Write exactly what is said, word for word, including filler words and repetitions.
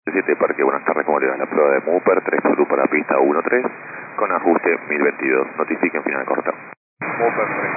siete Parque, buenas tardes, ¿cómo le va? La prueba de Mooper, tres Zulu para pista uno tres, con ajuste mil veintidós. Notifiquen final corta. Mooper tres.